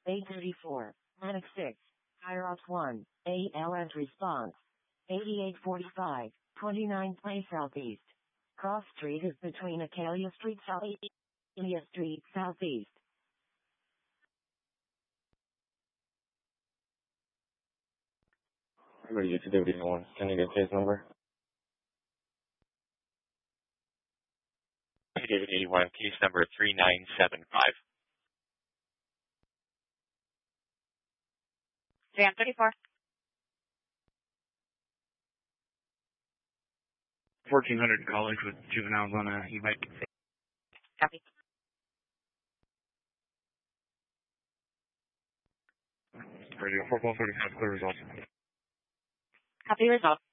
834, Lennox 6, Hyrox 1, ALS response. 8845, 29 Place Southeast. Cross Street is between Acalia Street Southeast, Acalia Street Southeast. Ready to do one. Can you get case number? David 81, case number 3975. Jam 34. 1400 college with juveniles on a e-bike. Copy. Radio 445, clear results. Copy result.